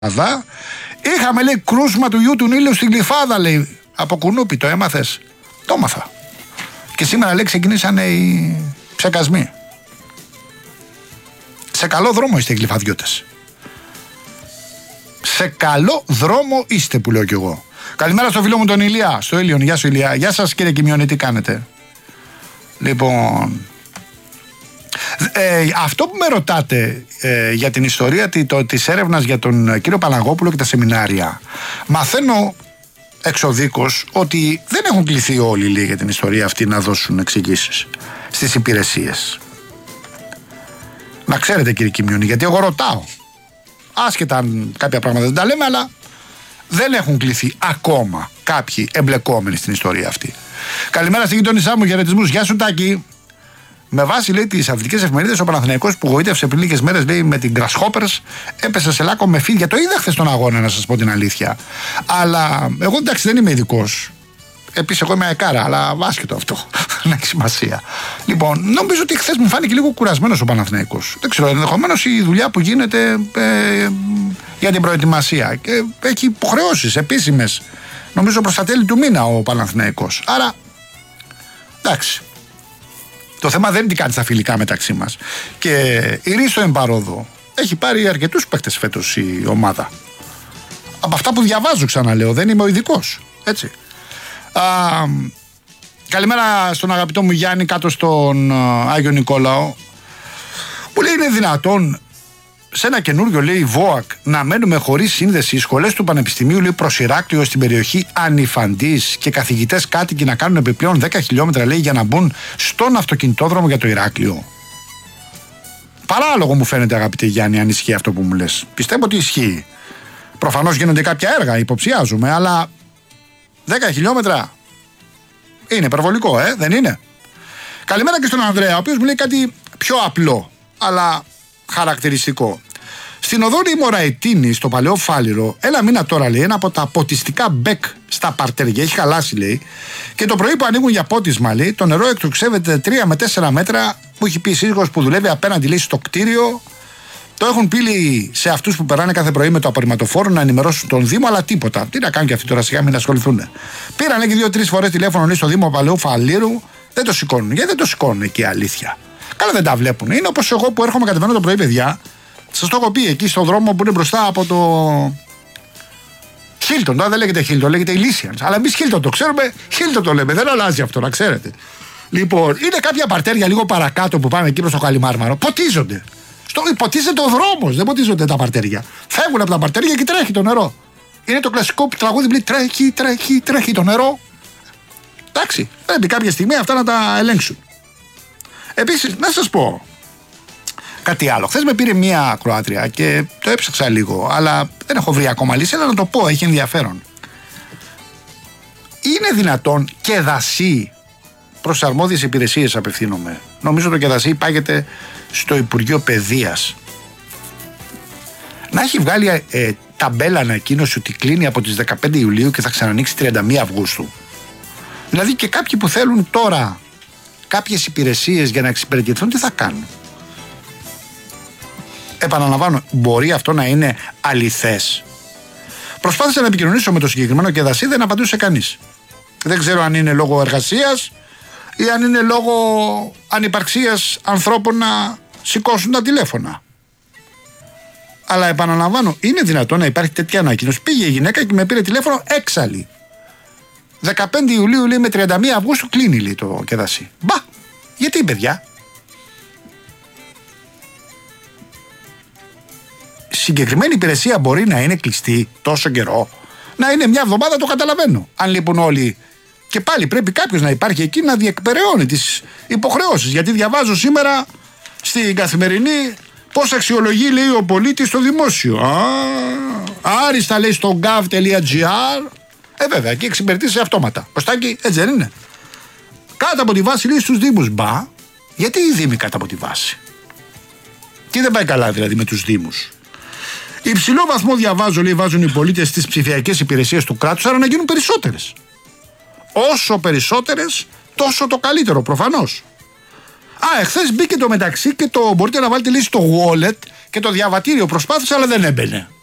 Ελλάδα. Είχαμε, λέει, κρούσμα του γιου του Νείλου στην Γλυφάδα, λέει. Από κουνούπι, το έμαθες? Το έμαθα. Και σήμερα, λέει, ξεκινήσανε οι ψεκασμοί. Σε καλό δρόμο είστε οι Γλυφαδιώτες. Σε καλό δρόμο είστε, που λέω κι εγώ. Καλημέρα στο φίλο μου τον Ηλία, στο Ήλιον. Γεια σου, Ηλία. Γεια σας, κύριε Κιμιώνη, τι κάνετε? Λοιπόν, αυτό που με ρωτάτε για την ιστορία της έρευνας για τον κύριο Παναγόπουλο και τα σεμινάρια, μαθαίνω εξοδίκως ότι δεν έχουν κληθεί όλοι, λέει, για την ιστορία αυτή να δώσουν εξηγήσεις στις υπηρεσίες. Να ξέρετε, κύριε Κιμιώνη, γιατί εγώ ρωτάω. Άσχετα αν κάποια πράγματα δεν τα λέμε, αλλά δεν έχουν κληθεί ακόμα κάποιοι εμπλεκόμενοι στην ιστορία αυτή. Καλημέρα στη γειτόνισά μου, χαιρετισμούς. Γεια σου, Τάκη. Με βάση, λέει, τις αθλητικές εφημερίδες, ο Παναθηναϊκός που γοήτευσε πριν λίγες μέρες, λέει, με την Grasshoppers, έπεσε σε λάκκο με φίδια. Το είδα χθες στον αγώνα, να σας πω την αλήθεια. Αλλά εγώ, εντάξει, δεν είμαι ειδικός. Επίσης, εγώ είμαι αεκάρα, αλλά άσχετο αυτό. Δεν έχει σημασία. Λοιπόν, νομίζω ότι χθες μου φάνηκε λίγο κουρασμένος ο Παναθηναϊκός. Δεν ξέρω, ενδεχομένως η δουλειά που γίνεται για την προετοιμασία. Και έχει υποχρεώσεις επίσημες, νομίζω, προς τα τέλη του μήνα ο Παναθηναϊκός. Άρα, εντάξει. Το θέμα δεν είναι τι κάνει στα φιλικά μεταξύ μας. Και η Ρίστο Εμπαρόδο έχει πάρει αρκετούς παίκτες φέτος η ομάδα. Από αυτά που διαβάζω, ξαναλέω, δεν είμαι ο ειδικός. Έτσι. Καλημέρα στον αγαπητό μου Γιάννη κάτω στον Άγιο Νικόλαο, που λέει, είναι δυνατόν σε ένα καινούριο, λέει, ΒΟΑΚ να μένουμε χωρίς σύνδεση? Οι σχολές του Πανεπιστημίου, λέει, προς Ηράκλειο στην περιοχή Ανιφαντής και καθηγητές κάτοικοι να κάνουν επιπλέον 10 χιλιόμετρα, λέει, για να μπουν στον αυτοκινητόδρομο για το Ηράκλειο. Παράλογο μου φαίνεται, αγαπητέ Γιάννη, αν ισχύει αυτό που μου λες. Πιστεύω ότι ισχύει. Προφανώς γίνονται κάποια έργα, υποψιάζουμε, αλλά 10 χιλιόμετρα είναι υπερβολικό, δεν είναι? Καλημέρα και στον Ανδρέα, ο οποίος μου λέει κάτι πιο απλό, αλλά χαρακτηριστικό. Στην οδόνη Μωραετίνη, στο Παλαιό Φάληρο, ένα μήνα τώρα, λέει, ένα από τα ποτιστικά μπεκ στα παρτέρια έχει χαλάσει, λέει, και το πρωί που ανοίγουν για πότισμα, λέει, το νερό εκτοξεύεται 3 με 4 μέτρα. Μου έχει πει η σύζυγος που δουλεύει απέναντι, λέει, στο κτίριο. Το έχουν πει σε αυτούς που περνάνε κάθε πρωί με το απορριμματοφόρο να ενημερώσουν τον Δήμο, αλλά τίποτα. Τι να κάνουν και αυτοί τώρα, σιγά μην ασχοληθούν. Πήραν και 2-3 φορές τηλέφωνο, λέει, στο Δήμο Παλαιού Φαλήρου, δεν το σηκώνουν. Γιατί δεν το σηκώνουν εκεί, αλήθεια? Καλά, δεν τα βλέπουν. Είναι όπως εγώ που έρχομαι, κατεβαίνω το πρωί, παιδιά. Σας το έχω πει, εκεί στον δρόμο που είναι μπροστά από το Χίλτον. Τώρα δεν λέγεται Χίλτον, λέγεται Ηλίσιανς. Αλλά εμείς Χίλτον το ξέρουμε, Χίλτον το λέμε. Δεν αλλάζει αυτό, να ξέρετε. Λοιπόν, είναι κάποια παρτέρια λίγο παρακάτω που πάμε εκεί προς το Καλιμάρμαρο. Ποτίζονται. Ποτίζεται ο δρόμος, δεν ποτίζονται τα παρτέρια. Φεύγουν από τα παρτέρια και τρέχει το νερό. Είναι το κλασικό τραγούδι που λέει τρέχει το νερό. Εντάξει, πρέπει κάποια στιγμή αυτά να τα ελέγξουν. Επίσης, να σας πω κάτι άλλο. Χθες με πήρε μία ακροάτρια και το έψαξα λίγο, αλλά δεν έχω βρει ακόμα λύση, αλλά να το πω, έχει ενδιαφέρον. Είναι δυνατόν και δασί, προς αρμόδιες υπηρεσίες απευθύνομαι, νομίζω το κεδασί πάγεται στο Υπουργείο Παιδείας, να έχει βγάλει ταμπέλα ανακοίνωση ότι κλείνει από τις 15 Ιουλίου και θα ξανανοίξει 31 Αυγούστου? Δηλαδή και κάποιοι που θέλουν τώρα κάποιες υπηρεσίες για να εξυπηρετηθούν, τι θα κάνουν? Επαναλαμβάνω, μπορεί αυτό να είναι αληθές? Προσπάθησα να επικοινωνήσω με το συγκεκριμένο κεδασί, δεν απαντούσε κανείς. Δεν ξέρω αν είναι λόγω εργασίας ή αν είναι λόγω ανυπαρξίας ανθρώπων να σηκώσουν τα τηλέφωνα. Αλλά επαναλαμβάνω, είναι δυνατόν να υπάρχει τέτοια ανακοίνωση? Πήγε η γυναίκα και με πήρε τηλέφωνο έξαλλη. 15 Ιουλίου, λέει, με 31 Αυγούστου κλείνει, λέει, το κεδασί. Μπα, γιατί, παιδιά? Συγκεκριμένη υπηρεσία μπορεί να είναι κλειστή τόσο καιρό? Να είναι μια εβδομάδα, το καταλαβαίνω. Αν λείπουν όλοι. Και πάλι πρέπει κάποιος να υπάρχει εκεί να διεκπεραιώνει τις υποχρεώσεις. Γιατί διαβάζω σήμερα στην Καθημερινή πώς αξιολογεί, λέει, ο πολίτης στο δημόσιο. Άριστα, λέει, στο gov.gr. Βέβαια, εκεί εξυπηρετήσει αυτόματα. Κωστάκι, έτσι δεν είναι? Κάτω από τη βάση, λέει, στους Δήμους. Μπα, γιατί οι Δήμοι κάτω από τη βάση? Τι δεν πάει καλά, δηλαδή, με τους Δήμους? Υψηλό βαθμό, διαβάζω, λέει, βάζουν οι πολίτες στις ψηφιακές υπηρεσίες του κράτους, άρα να γίνουν περισσότερες. Όσο περισσότερες, τόσο το καλύτερο, προφανώς. Εχθές μπήκε το μεταξύ και το μπορείτε να βάλετε, λέει, στο wallet και το διαβατήριο. Προσπάθησα, αλλά δεν έμπαινε.